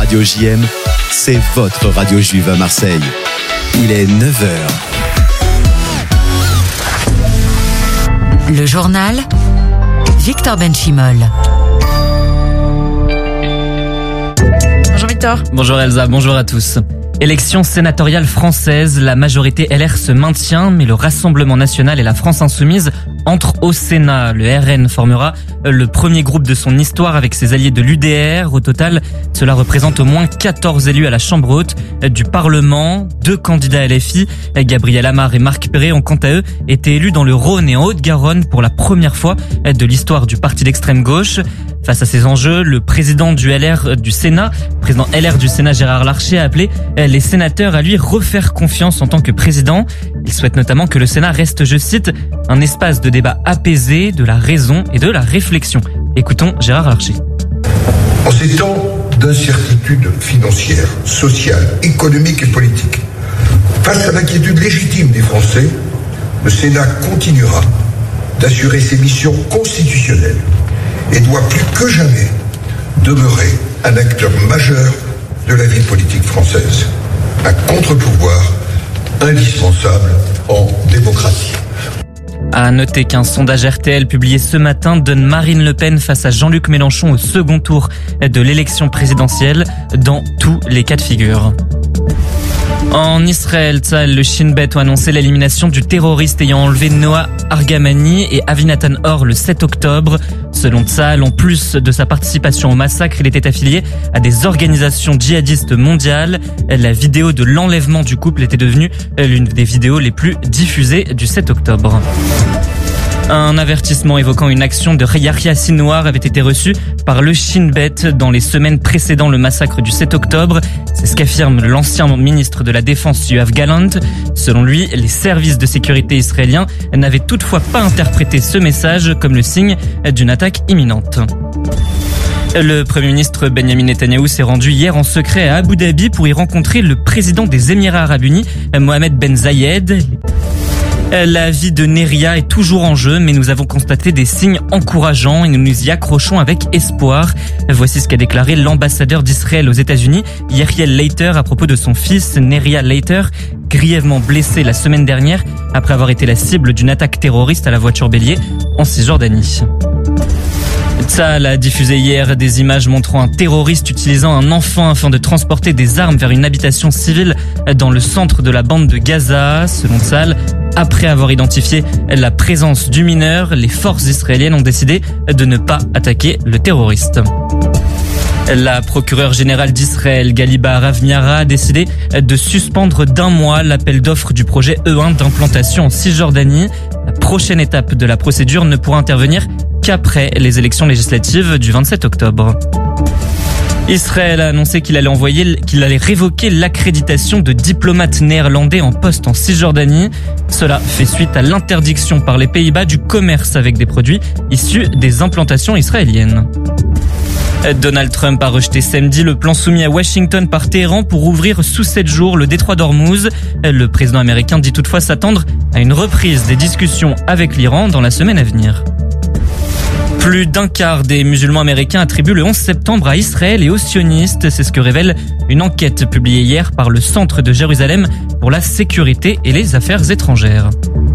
Radio JM, c'est votre radio juive à Marseille. Il est 9h. Le journal, Victor Benchimol. Bonjour Victor. Bonjour Elsa, bonjour à tous. Élection sénatoriale française, la majorité LR se maintient, mais le Rassemblement national et la France insoumise entrent au Sénat. Le RN formera le premier groupe de son histoire avec ses alliés de l'UDR. Au total, cela représente au moins 14 élus à la Chambre haute du Parlement. 2 candidats LFI, Gabriel Amar et Marc Perret, ont quant à eux été élus dans le Rhône et en Haute-Garonne pour la première fois de l'histoire du parti d'extrême gauche. Face à ces enjeux, le président du LR du Sénat, président LR du Sénat Gérard Larcher, a appelé les sénateurs à lui refaire confiance en tant que président. Il souhaite notamment que le Sénat reste, je cite, un espace de débat apaisé, de la raison et de la réflexion. Écoutons Gérard Larcher. En ces temps d'incertitude financière, sociale, économique et politique, face à l'inquiétude légitime des Français, le Sénat continuera d'assurer ses missions constitutionnelles et doit plus que jamais demeurer un acteur majeur de la vie politique française, un contre-pouvoir indispensable en démocratie. À noter qu'un sondage RTL publié ce matin donne Marine Le Pen face à Jean-Luc Mélenchon au second tour de l'élection présidentielle dans tous les cas de figure. En Israël, Tzahal, le Shin Bet, ont annoncé l'élimination du terroriste ayant enlevé Noah Argamani et Avinatan Or le 7 octobre. Selon Tzahal, en plus de sa participation au massacre, il était affilié à des organisations djihadistes mondiales. La vidéo de l'enlèvement du couple était devenue l'une des vidéos les plus diffusées du 7 octobre. Un avertissement évoquant une action de Yahya Sinwar avait été reçu par le Shin Bet dans les semaines précédant le massacre du 7 octobre. C'est ce qu'affirme l'ancien ministre de la Défense Yoav Gallant. Selon lui, les services de sécurité israéliens n'avaient toutefois pas interprété ce message comme le signe d'une attaque imminente. Le Premier ministre Benjamin Netanyahou s'est rendu hier en secret à Abu Dhabi pour y rencontrer le président des Émirats Arabes Unis, Mohamed Ben Zayed. La vie de Neria est toujours en jeu, mais nous avons constaté des signes encourageants et nous nous y accrochons avec espoir. Voici ce qu'a déclaré l'ambassadeur d'Israël aux États-Unis, Yeriel Leiter, à propos de son fils Neria Leiter, grièvement blessé la semaine dernière après avoir été la cible d'une attaque terroriste à la voiture bélier en Cisjordanie. Tzahal a diffusé hier des images montrant un terroriste utilisant un enfant afin de transporter des armes vers une habitation civile dans le centre de la bande de Gaza. Selon Tzahal, après avoir identifié la présence du mineur, les forces israéliennes ont décidé de ne pas attaquer le terroriste. La procureure générale d'Israël, Galiba Rav-Miara, a décidé de suspendre d'1 mois l'appel d'offres du projet E1 d'implantation en Cisjordanie. La prochaine étape de la procédure ne pourra intervenir qu'après les élections législatives du 27 octobre. Israël a annoncé qu'il allait révoquer l'accréditation de diplomates néerlandais en poste en Cisjordanie. Cela fait suite à l'interdiction par les Pays-Bas du commerce avec des produits issus des implantations israéliennes. Donald Trump a rejeté samedi le plan soumis à Washington par Téhéran pour ouvrir sous 7 jours le détroit d'Ormuz. Le président américain dit toutefois s'attendre à une reprise des discussions avec l'Iran dans la semaine à venir. Plus d'un quart des musulmans américains attribuent le 11 septembre à Israël et aux sionistes. C'est ce que révèle une enquête publiée hier par le Centre de Jérusalem pour la sécurité et les affaires étrangères.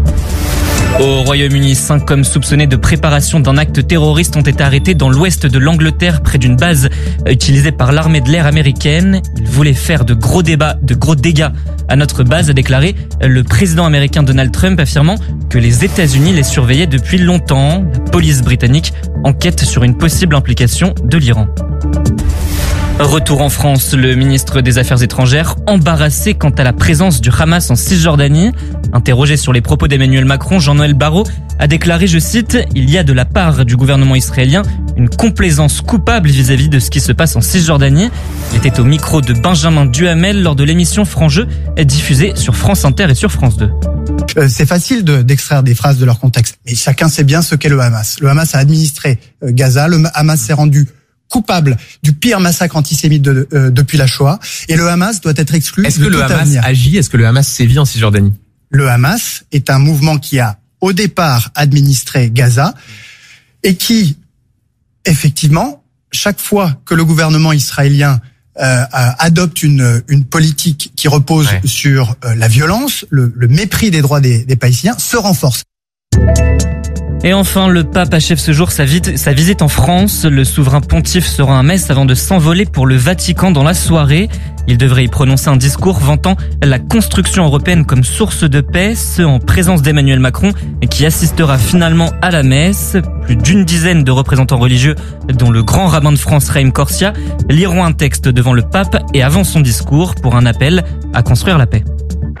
Au Royaume-Uni, 5 hommes soupçonnés de préparation d'un acte terroriste ont été arrêtés dans l'ouest de l'Angleterre près d'une base utilisée par l'armée de l'air américaine. Ils voulaient faire de gros dégâts à notre base, a déclaré le président américain Donald Trump, affirmant que les États-Unis les surveillaient depuis longtemps. La police britannique enquête sur une possible implication de l'Iran. Retour en France, le ministre des Affaires étrangères embarrassé quant à la présence du Hamas en Cisjordanie. Interrogé sur les propos d'Emmanuel Macron, Jean-Noël Barrot a déclaré, je cite, « Il y a de la part du gouvernement israélien une complaisance coupable vis-à-vis de ce qui se passe en Cisjordanie ». Il était au micro de Benjamin Duhamel lors de l'émission Franc-Jeu, diffusée sur France Inter et sur France 2. C'est facile d'extraire des phrases de leur contexte, mais chacun sait bien ce qu'est le Hamas. Le Hamas a administré Gaza, le Hamas s'est rendu coupable du pire massacre antisémite depuis la Shoah, et le Hamas doit être exclu de tout avenir. Est-ce que le Hamas agit? Est-ce que le Hamas sévit en Cisjordanie? Le Hamas est un mouvement qui a, au départ, administré Gaza, et qui, effectivement, chaque fois que le gouvernement israélien adopte une politique qui repose sur la violence, le mépris des droits des Palestiniens, se renforce. Et enfin, le pape achève ce jour sa visite en France. Le souverain pontife sera à Metz avant de s'envoler pour le Vatican dans la soirée. Il devrait y prononcer un discours vantant la construction européenne comme source de paix, ce en présence d'Emmanuel Macron, qui assistera finalement à la messe. Plus d'une dizaine de représentants religieux, dont le grand rabbin de France, Raïm Corsia, liront un texte devant le pape et avant son discours pour un appel à construire la paix.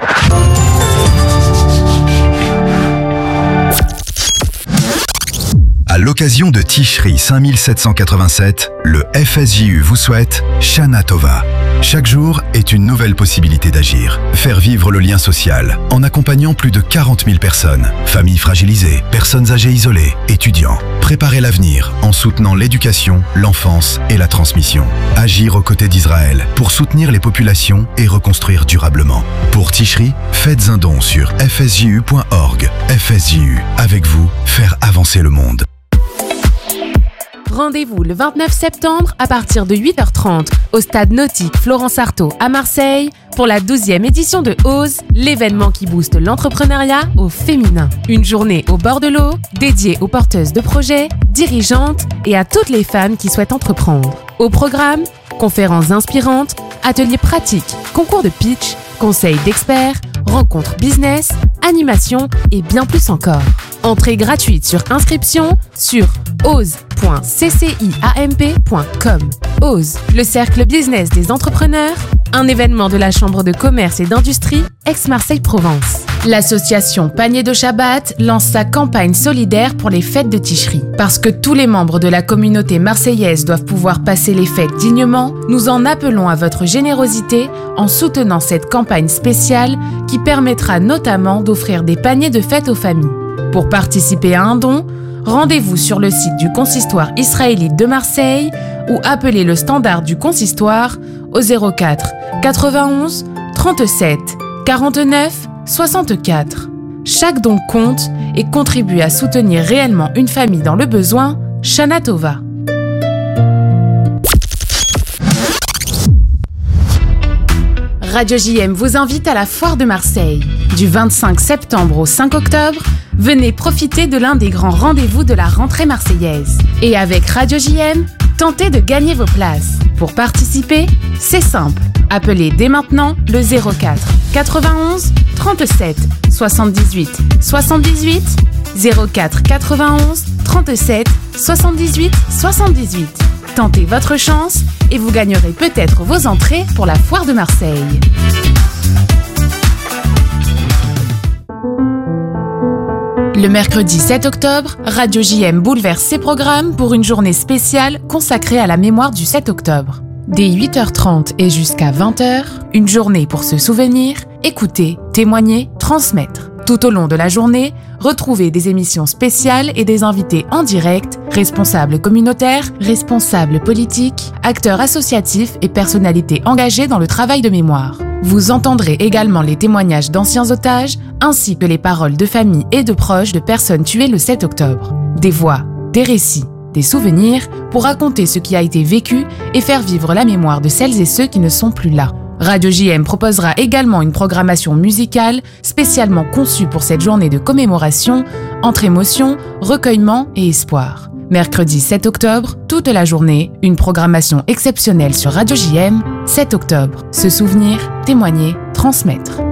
À l'occasion de Tishri 5787, le FSJU vous souhaite Shana Tova. Chaque jour est une nouvelle possibilité d'agir. Faire vivre le lien social en accompagnant plus de 40 000 personnes. Familles fragilisées, personnes âgées isolées, étudiants. Préparer l'avenir en soutenant l'éducation, l'enfance et la transmission. Agir aux côtés d'Israël pour soutenir les populations et reconstruire durablement. Pour Tishri, faites un don sur fsju.org. FSJU, avec vous, faire avancer le monde. Rendez-vous le 29 septembre à partir de 8h30 au stade nautique Florence Artaud à Marseille pour la 12e édition de Ose, l'événement qui booste l'entrepreneuriat au féminin. Une journée au bord de l'eau dédiée aux porteuses de projets, dirigeantes et à toutes les femmes qui souhaitent entreprendre. Au programme, conférences inspirantes, ateliers pratiques, concours de pitch, conseils d'experts, rencontres business, animations et bien plus encore. Entrée gratuite sur inscription sur ose.cciamp.com. Ose, le cercle business des entrepreneurs, un événement de la Chambre de commerce et d'industrie Aix-Marseille-Provence. L'association Panier de Shabbat lance sa campagne solidaire pour les fêtes de Tishri. Parce que tous les membres de la communauté marseillaise doivent pouvoir passer les fêtes dignement, nous en appelons à votre générosité en soutenant cette campagne spéciale qui permettra notamment d'offrir des paniers de fêtes aux familles. Pour participer à un don, rendez-vous sur le site du consistoire israélite de Marseille ou appelez le standard du consistoire au 04 91 37 49 64. Chaque don compte et contribue à soutenir réellement une famille dans le besoin. Shana Tova. Radio JM vous invite à la Foire de Marseille. Du 25 septembre au 5 octobre, venez profiter de l'un des grands rendez-vous de la rentrée marseillaise. Et avec Radio JM, tentez de gagner vos places. Pour participer, c'est simple. Appelez dès maintenant le 04 91 37 78 78 04 91 37 78 78. Tentez votre chance et vous gagnerez peut-être vos entrées pour la Foire de Marseille. Le mercredi 7 octobre, Radio JM bouleverse ses programmes pour une journée spéciale consacrée à la mémoire du 7 octobre. Dès 8h30 et jusqu'à 20h, une journée pour se souvenir, écouter, témoigner, transmettre. Tout au long de la journée, retrouvez des émissions spéciales et des invités en direct, responsables communautaires, responsables politiques, acteurs associatifs et personnalités engagées dans le travail de mémoire. Vous entendrez également les témoignages d'anciens otages, ainsi que les paroles de familles et de proches de personnes tuées le 7 octobre. Des voix, des récits, des souvenirs pour raconter ce qui a été vécu et faire vivre la mémoire de celles et ceux qui ne sont plus là. Radio JM proposera également une programmation musicale spécialement conçue pour cette journée de commémoration entre émotion, recueillement et espoir. Mercredi 7 octobre, toute la journée, une programmation exceptionnelle sur Radio JM. 7 octobre, se souvenir, témoigner, transmettre.